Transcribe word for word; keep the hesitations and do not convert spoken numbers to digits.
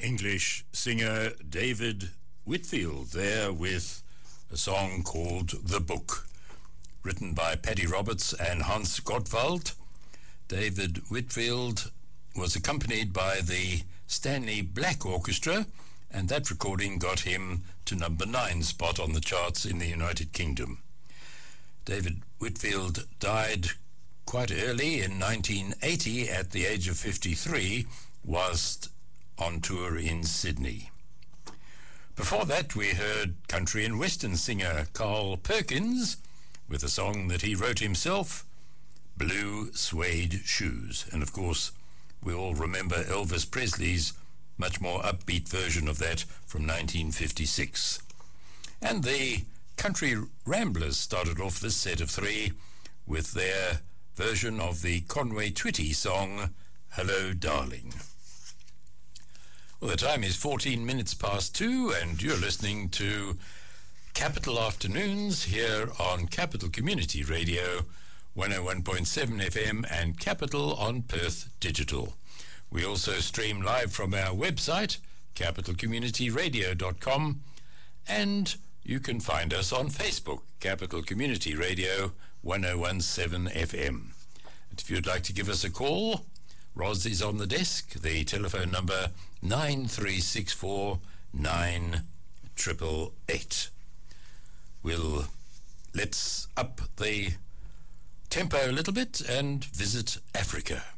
English singer David Whitfield there with a song called The Book, written by Paddy Roberts and Hans Gottwald. David Whitfield was accompanied by the Stanley Black Orchestra, and that recording got him to number nine spot on the charts in the United Kingdom. David Whitfield died quite early in nineteen eighty at the age of fifty-three, whilst on tour in Sydney. Before that, we heard country and western singer Carl Perkins with a song that he wrote himself, Blue Suede Shoes. And of course, we all remember Elvis Presley's much more upbeat version of that from nineteen fifty-six. And the Country Ramblers started off this set of three with their version of the Conway Twitty song, Hello Darling. Well, the time is fourteen minutes past two, and you're listening to Capital Afternoons here on Capital Community Radio, one oh one point seven F M, and Capital on Perth Digital. We also stream live from our website, capital community radio dot com, and you can find us on Facebook, Capital Community Radio, one oh one point seven F M. And if you'd like to give us a call, Roz is on the desk. The telephone number nine three six four nine eight eight eight. We'll let's up the tempo a little bit and visit Africa.